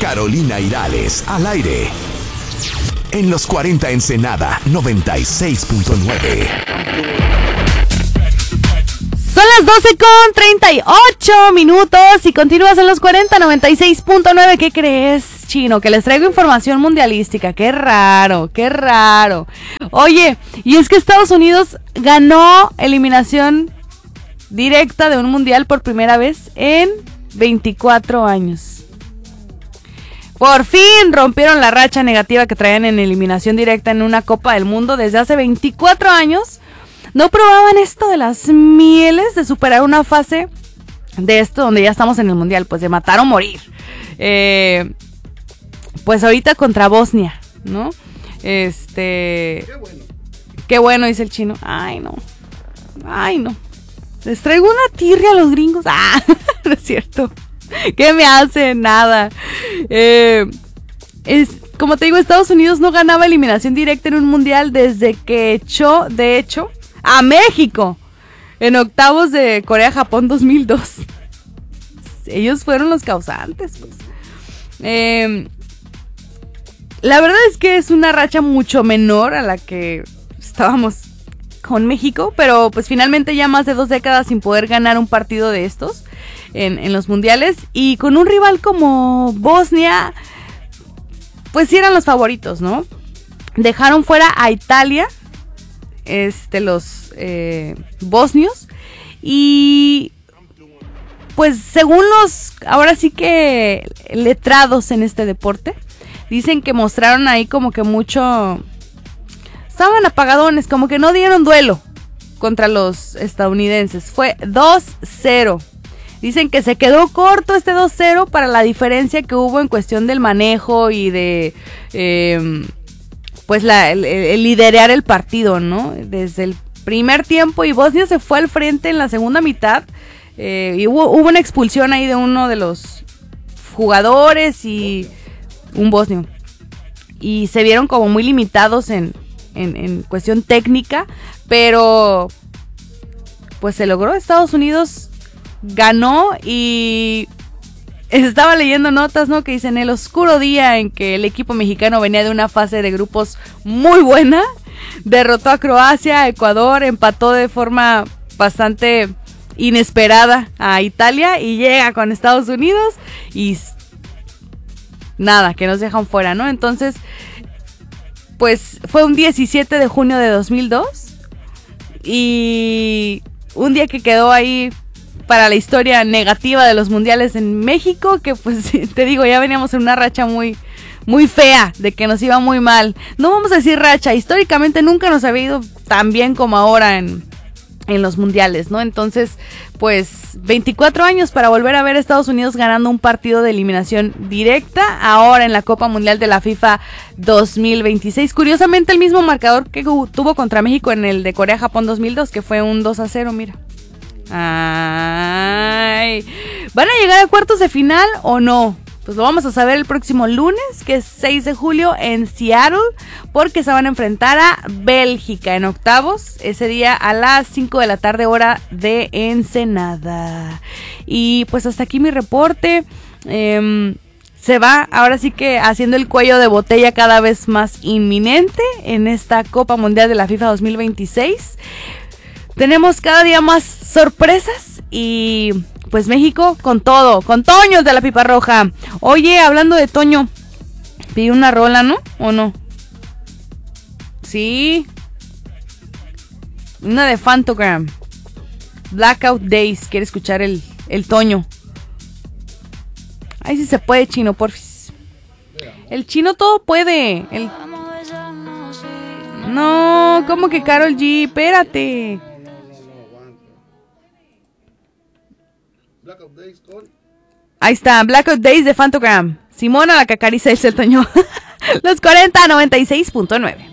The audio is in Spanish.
Carolina Irales, al aire. En los 40 Ensenada 96.9. Son las 12:38 y continúas en los 40 96.9. ¿Qué crees, Chino? Que les traigo información mundialística. Qué raro, qué raro. Oye, y es que Estados Unidos ganó eliminación directa de un mundial por primera vez en 24 años. Por fin rompieron la racha negativa que traían en eliminación directa en una Copa del Mundo desde hace 24 años. No probaban esto de las mieles de superar una fase de esto donde ya estamos en el mundial, pues de matar o morir. Pues ahorita contra Bosnia, ¿no? Qué bueno, dice el Chino. Ay, no. Les traigo una tirria a los gringos. No es cierto. ¿Qué me hacen? Nada. Como te digo, Estados Unidos no ganaba eliminación directa en un mundial desde que echó, de hecho, a México en octavos de Corea-Japón 2002. Ellos fueron los causantes, pues. La verdad es que es una racha mucho menor a la que estábamos con México, pero pues finalmente ya más de 2 décadas sin poder ganar un partido de estos en los mundiales, y con un rival como Bosnia, pues sí eran los favoritos, ¿no? Dejaron fuera a Italia, los bosnios, y pues según los, ahora sí que letrados en este deporte, dicen que mostraron ahí como que mucho, estaban apagadones, como que no dieron duelo contra los estadounidenses. Fue 2-0. Dicen que se quedó corto este 2-0 para la diferencia que hubo en cuestión del manejo y de pues el liderar el partido, ¿no? Desde el primer tiempo, y Bosnia se fue al frente en la segunda mitad, y hubo una expulsión ahí de uno de los jugadores y un bosnio, y se vieron como muy limitados en cuestión técnica, pero pues se logró. Estados Unidos ganó, y estaba leyendo notas, ¿no? Que dicen: el oscuro día en que el equipo mexicano venía de una fase de grupos muy buena, derrotó a Croacia, a Ecuador, empató de forma bastante inesperada a Italia, y llega con Estados Unidos y nada, que nos dejan fuera, ¿no? Entonces, pues fue un 17 de junio de 2002, y un día que quedó ahí para la historia negativa de los mundiales en México, que pues te digo, ya veníamos en una racha muy, muy fea, de que nos iba muy mal. No vamos a decir racha, históricamente nunca nos había ido tan bien como ahora en los mundiales, ¿no? Entonces, pues 24 años para volver a ver a Estados Unidos ganando un partido de eliminación directa, ahora en la Copa Mundial de la FIFA 2026. Curiosamente el mismo marcador que tuvo contra México en el de Corea-Japón 2002, que fue un 2-0, mira. Ay, ¿van a llegar a cuartos de final o no? Pues lo vamos a saber el próximo lunes, que es 6 de julio en Seattle, porque se van a enfrentar a Bélgica en octavos, ese día a las 5 de la tarde, hora de Ensenada. Y pues hasta aquí mi reporte. Se va ahora sí que haciendo el cuello de botella cada vez más inminente en esta Copa Mundial de la FIFA 2026. Tenemos cada día más sorpresas, y pues México con todo, con Toño de la Pipa Roja. Oye, hablando de Toño, pidió una rola, ¿no? ¿O no? Sí. Una de Phantogram. Blackout Days. Quiere escuchar el Toño. Ay, si se puede, Chino, porfis. El Chino todo puede. No, ¿cómo que Karol G? Espérate. Ahí está, Blackout Days de Phantogram. Simona la que acaricia el Toño. Los 40 96.9.